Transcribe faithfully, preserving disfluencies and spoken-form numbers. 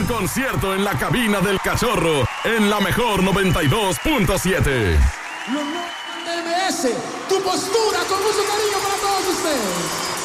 concierto en la cabina del Cachorro en la mejor noventa y dos punto siete. Lo M S, tu postura con mucho cariño para todos ustedes.